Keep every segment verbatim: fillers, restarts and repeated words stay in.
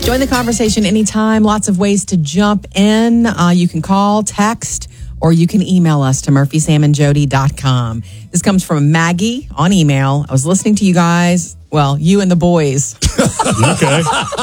Join the conversation anytime. Lots of ways to jump in. Uh, you can call, text, or you can email us to murphy sam and jody dot com. This comes from Maggie on email. I was listening to you guys. Well, you and the boys. Okay.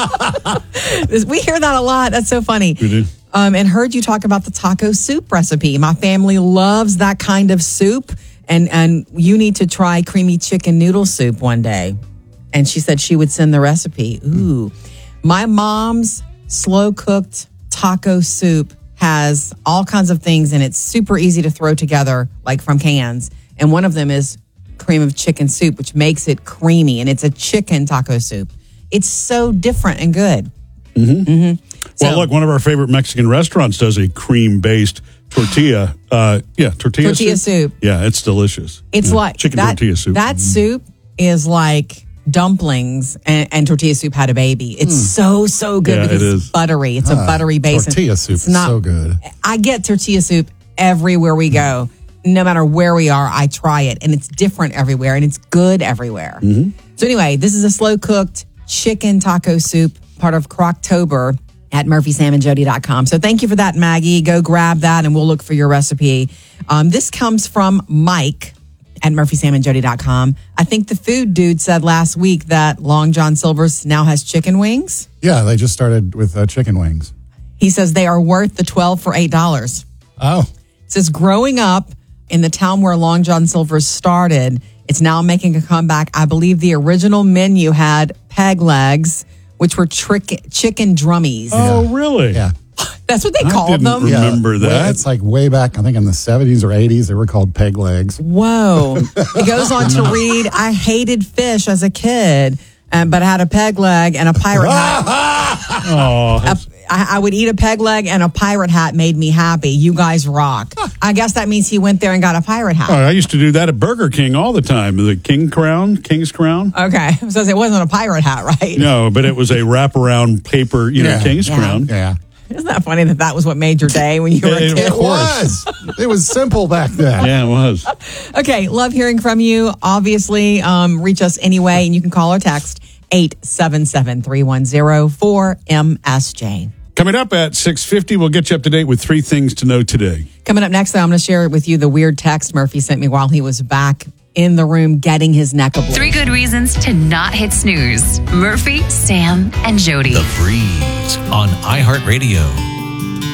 We hear that a lot. That's so funny. We do. Um, and heard you talk about the taco soup recipe. My family loves that kind of soup. And, and you need to try creamy chicken noodle soup one day. And she said she would send the recipe. Ooh. My mom's slow-cooked taco soup has all kinds of things in it. Super easy to throw together, like from cans. And one of them is cream of chicken soup, which makes it creamy. And it's a chicken taco soup. It's so different and good. Mm-hmm. Mm-hmm. Well, So- look, one of our favorite Mexican restaurants does a cream-based tortilla. Uh, yeah, tortilla, Tortilla soup. Yeah, it's delicious. It's Yeah. like chicken that, tortilla soup. That soup is like dumplings and, and tortilla soup had a baby. It's Mm. so, so good Yeah, because it it's is. buttery. It's a Ah, buttery base. tortilla soup It's is so good. I get tortilla soup everywhere we go. No matter where we are, I try it. And it's different everywhere and it's good everywhere. Mm-hmm. So anyway, this is a slow-cooked chicken taco soup, part of Croctober at murphy sam and jody dot com. So thank you for that, Maggie. Go grab that and we'll look for your recipe. Um, this comes from Mike at murphy sam and jody dot com. I think the food dude said last week that Long John Silver's now has chicken wings. Yeah, they just started with uh, chicken wings. He says they are worth the twelve for eight dollars. Oh. It says growing up in the town where Long John Silver's started, it's now making a comeback. I believe the original menu had peg legs, which were trick, chicken drummies. Oh, really? Yeah. That's what they I called didn't them. remember Yeah. that. Well, it's like way back, I think in the seventies or eighties, they were called peg legs. Whoa. It goes on to read, I hated fish as a kid, um, but I had a peg leg and a pirate hat. Oh, A- I, I would eat a peg leg and a pirate hat made me happy. You guys rock. I guess that means he went there and got a pirate hat. Oh, I used to do that at Burger King all the time. The King Crown, King's Crown. Okay. So it wasn't a pirate hat, right? No, but it was a wraparound paper, you know, Yeah. King's Yeah. Crown. Yeah. Isn't that funny that that was what made your day when you were a It- kid? of course. It was. It was simple back then. Yeah, it was. Okay, love hearing from you. Obviously, um, reach us anyway, and you can call or text eight seven seven, three one zero, four M S J. Coming up at six fifty, we'll get you up to date with three things to know today. Coming up next, though, I'm going to share with you the weird text Murphy sent me while he was back in the room getting his neck a blow. Three good reasons to not hit snooze. Murphy, Sam, and Jody. The Breeze on iHeartRadio.